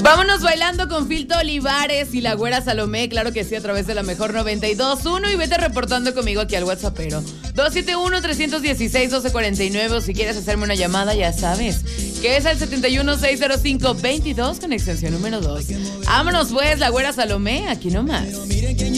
Vámonos bailando con Filto Olivares y la güera Salomé, claro que sí, a través de la mejor 92.1 y vete reportando conmigo aquí al WhatsAppero 271-316-1249 o si quieres hacerme una llamada ya sabes que es el 71-605-22 con extensión número 2. Vámonos pues, la güera Salomé, aquí nomás.